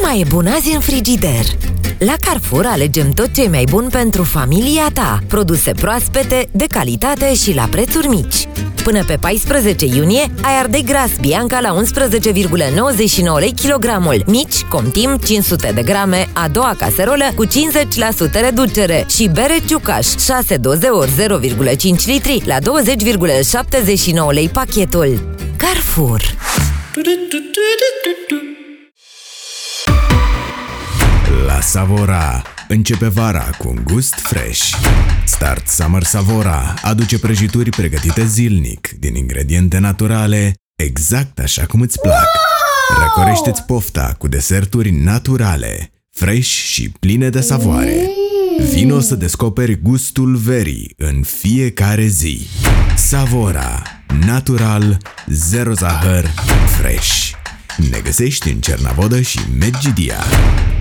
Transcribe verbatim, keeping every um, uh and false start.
mai e bun azi în frigider. La Carrefour alegem tot ce e mai bun pentru familia ta. Produse proaspete, de calitate și la prețuri mici. Până pe paisprezece iunie ai ardei gras Bianca la unsprezece virgulă nouăzeci și nouă lei kilogramul. Mici, Comtim, cinci sute de grame, a doua caserolă cu cincizeci la sută reducere. Și bere Ciucaș, șase doze ori zero virgulă cinci litri la douăzeci virgulă șaptezeci și nouă lei pachetul. Carrefour. La Savora începe vara cu un gust fresh. Start Summer Savora aduce prăjituri pregătite zilnic din ingrediente naturale, exact așa cum îți plac. Răcorește-ți pofta cu deserturi naturale, fresh și pline de savoare. Vino să descoperi gustul verii în fiecare zi. Savora, natural, zero zahăr, fresh. Ne găsești în Cernavodă și Medgidia.